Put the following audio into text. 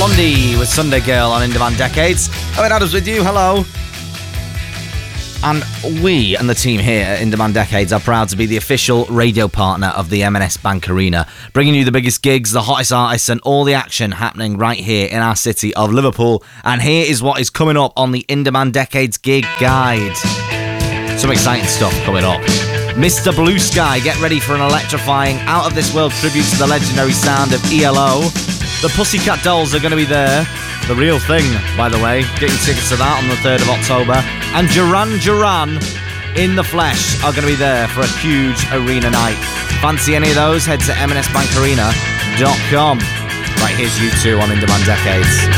Blondie with Sunday Girl on In-Demand Decades. Owen Adams with you, hello. And we and the team here at In-Demand Decades are proud to be the official radio partner of the M&S Bank Arena, bringing you the biggest gigs, the hottest artists and all the action happening right here in our city of Liverpool. And here is what is coming up on the In-Demand Decades gig guide. Some exciting stuff coming up. Mr. Blue Sky, get ready for an electrifying, out-of-this-world tribute to the legendary sound of ELO. The Pussycat Dolls are going to be there. The real thing, by the way. Get your tickets to that on the 3rd of October. And Duran in the flesh are going to be there for a huge arena night. Fancy any of those? Head to mnsbankarena.com. Right, here's U2 on In-Demand Decades.